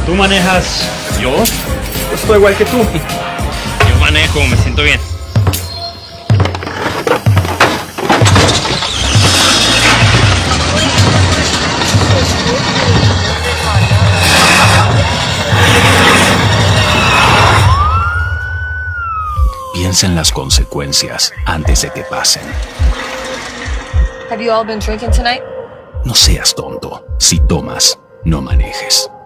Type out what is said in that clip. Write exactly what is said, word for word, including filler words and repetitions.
¿Tú manejas? ¿Yo? Estoy igual que tú. Yo manejo, me siento bien. Piensa en las consecuencias antes de que pasen. Have you all been drinking tonight? No seas tonto. Si tomas, no manejes.